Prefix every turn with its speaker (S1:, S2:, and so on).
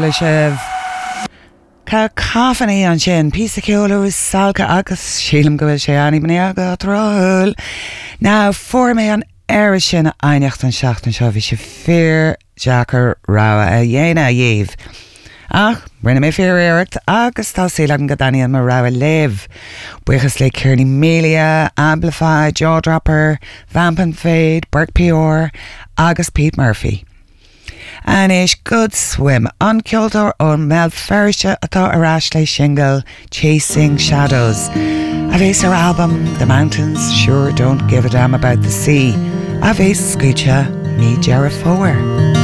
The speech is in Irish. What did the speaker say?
S1: lei sibh cafannaí an sin píosa ceola is salca agus sílam go bhfuil sé aní mna agat ráil. Ná fuair mé an air sin aineacht an seachtain seo bhí sé fear Jackar ráha a dhéana a dhéobh. Ach, rinne mé fear éireacht agus tá sílam go daíon mar ráha léamh. Buchas le Kearney Melia, Amplify, Jawdropper, Vampin' Fade, Burke Pior agus Pete Murphy. And is good swim an ceoltóir ón Mel Ferrische atá arás le single Chasing Shadows. A bhés ar album The Mountains Sure Don't Give a Damn About the Sea. A bhés scuite ní Jarrah Fowler.